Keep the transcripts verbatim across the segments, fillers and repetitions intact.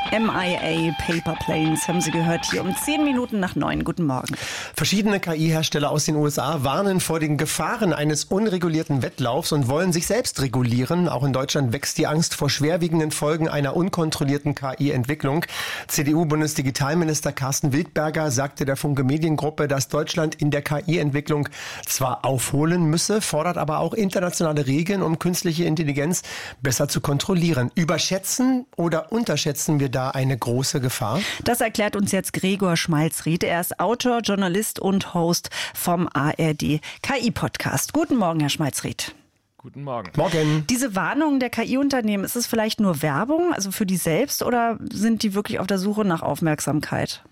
M I A Paper Planes haben Sie gehört hier um zehn Minuten nach neun. Guten Morgen. Verschiedene K I-Hersteller aus den U S A warnen vor den Gefahren eines unregulierten Wettlaufs und wollen sich selbst regulieren. Auch in Deutschland wächst die Angst vor schwerwiegenden Folgen einer unkontrollierten K I-Entwicklung. C D U-Bundesdigitalminister Carsten Wildberger sagte der Funke Mediengruppe, dass Deutschland in der K I-Entwicklung zwar aufholen müsse, fordert aber auch internationale Regeln, um künstliche Intelligenz besser zu kontrollieren. Überschätzen oder unterschätzen wir da eine große Gefahr? Das erklärt uns jetzt Gregor Schmalzried. Er ist Autor, Journalist und Host vom A R D K I-Podcast. Guten Morgen, Herr Schmalzried. Guten Morgen. Morgen. Diese Warnungen der K I-Unternehmen, ist es vielleicht nur Werbung, also für die selbst, oder sind die wirklich auf der Suche nach Aufmerksamkeit?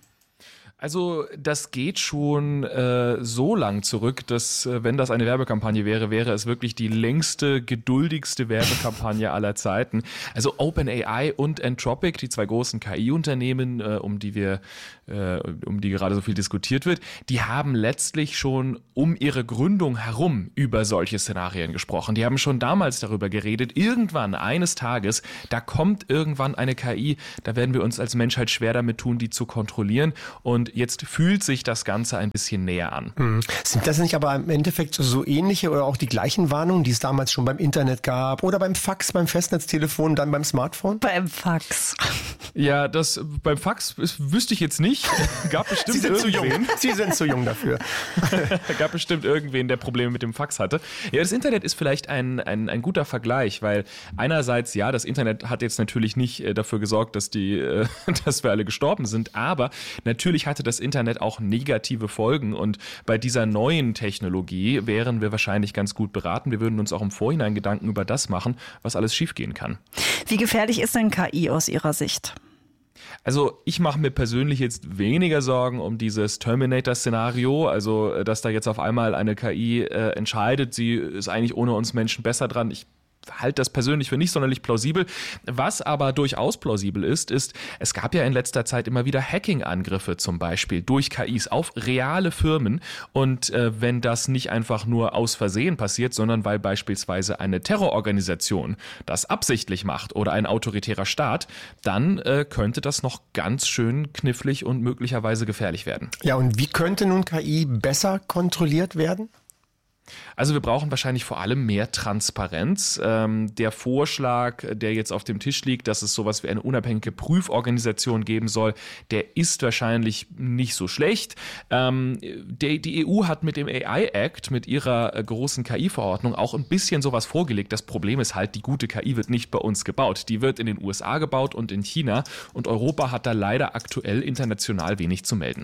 Also das geht schon äh, so lang zurück, dass äh, wenn das eine Werbekampagne wäre, wäre es wirklich die längste, geduldigste Werbekampagne aller Zeiten. Also OpenAI und Anthropic, die zwei großen K I-Unternehmen, äh, um die wir, äh, um die gerade so viel diskutiert wird, die haben letztlich schon um ihre Gründung herum über solche Szenarien gesprochen. Die haben schon damals darüber geredet, irgendwann eines Tages, da kommt irgendwann eine K I, da werden wir uns als Menschheit schwer damit tun, die zu kontrollieren. Und jetzt fühlt sich das Ganze ein bisschen näher an. Hm. Sind das nicht aber im Endeffekt so ähnliche oder auch die gleichen Warnungen, die es damals schon beim Internet gab oder beim Fax, beim Festnetztelefon, dann beim Smartphone? Beim Fax. Ja, das beim Fax das wüsste ich jetzt nicht. Gab bestimmt Sie sind irgendwen. zu jung. Sie sind zu jung dafür. Gab bestimmt irgendwen, der Probleme mit dem Fax hatte. Ja, das Internet ist vielleicht ein, ein, ein guter Vergleich, weil einerseits, ja, das Internet hat jetzt natürlich nicht äh, dafür gesorgt, dass die, äh, dass wir alle gestorben sind, aber natürlich hatte das Internet auch negative Folgen und bei dieser neuen Technologie wären wir wahrscheinlich ganz gut beraten. Wir würden uns auch im Vorhinein Gedanken über das machen, was alles schiefgehen kann. Wie gefährlich ist denn K I aus Ihrer Sicht? Also ich mache mir persönlich jetzt weniger Sorgen um dieses Terminator-Szenario, also dass da jetzt auf einmal eine K I äh, entscheidet, sie ist eigentlich ohne uns Menschen besser dran. Ich halte das persönlich für nicht sonderlich plausibel. Was aber durchaus plausibel ist, ist, es gab ja in letzter Zeit immer wieder Hacking-Angriffe zum Beispiel durch K Is auf reale Firmen. Und äh, wenn das nicht einfach nur aus Versehen passiert, sondern weil beispielsweise eine Terrororganisation das absichtlich macht oder ein autoritärer Staat, dann äh, könnte das noch ganz schön knifflig und möglicherweise gefährlich werden. Ja, und wie könnte nun K I besser kontrolliert werden? Also wir brauchen wahrscheinlich vor allem mehr Transparenz. Ähm, der Vorschlag, der jetzt auf dem Tisch liegt, dass es sowas wie eine unabhängige Prüforganisation geben soll, der ist wahrscheinlich nicht so schlecht. Ähm, der, die E U hat mit dem A I-Act, mit ihrer äh, großen K I-Verordnung auch ein bisschen sowas vorgelegt. Das Problem ist halt, die gute K I wird nicht bei uns gebaut. Die wird in den U S A gebaut und in China. Und Europa hat da leider aktuell international wenig zu melden.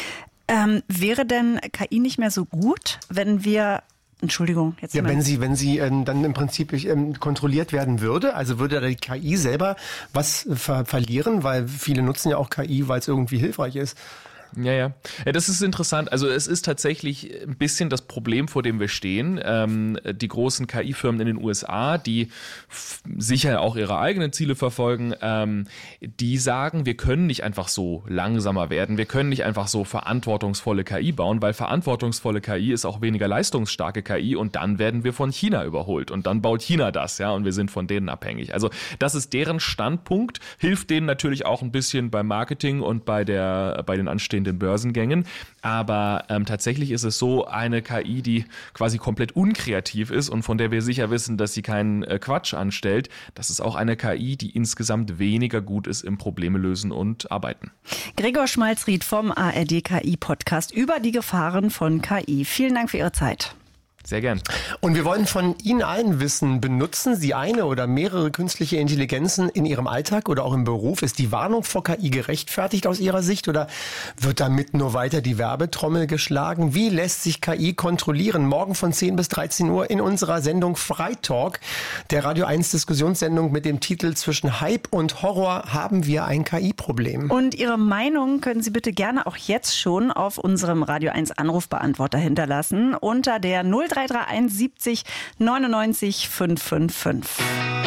Ähm, wäre denn K I nicht mehr so gut, wenn wir, Entschuldigung, jetzt Ja, mal. wenn sie, wenn sie ähm, dann im Prinzip ähm, kontrolliert werden würde, also würde die K I selber was ver- verlieren, weil viele nutzen ja auch K I, weil es irgendwie hilfreich ist. Ja, ja. Ja, das ist interessant. Also es ist tatsächlich ein bisschen das Problem, vor dem wir stehen. Ähm, die großen K I-Firmen in den U S A, die f- sicher auch ihre eigenen Ziele verfolgen, ähm, die sagen, wir können nicht einfach so langsamer werden. Wir können nicht einfach so verantwortungsvolle K I bauen, weil verantwortungsvolle K I ist auch weniger leistungsstarke K I und dann werden wir von China überholt und dann baut China das, ja, und wir sind von denen abhängig. Also das ist deren Standpunkt, hilft denen natürlich auch ein bisschen beim Marketing und bei der, bei den anstehenden den Börsengängen, aber ähm, tatsächlich ist es so eine K I, die quasi komplett unkreativ ist und von der wir sicher wissen, dass sie keinen äh, Quatsch anstellt. Das ist auch eine K I, die insgesamt weniger gut ist im Probleme lösen und arbeiten. Gregor Schmalzried vom A R D K I-Podcast über die Gefahren von K I. Vielen Dank für Ihre Zeit. Sehr gern. Und wir wollen von Ihnen allen wissen, benutzen Sie eine oder mehrere künstliche Intelligenzen in Ihrem Alltag oder auch im Beruf? Ist die Warnung vor K I gerechtfertigt aus Ihrer Sicht oder wird damit nur weiter die Werbetrommel geschlagen? Wie lässt sich K I kontrollieren? Morgen von zehn bis dreizehn Uhr in unserer Sendung Freitalk, der Radio eins Diskussionssendung mit dem Titel Zwischen Hype und Horror haben wir ein K I-Problem. Und Ihre Meinung können Sie bitte gerne auch jetzt schon auf unserem Radio eins Anrufbeantworter hinterlassen unter der null drei drei eins siebzig neunundneunzig fünfhundertfünfundfünfzig.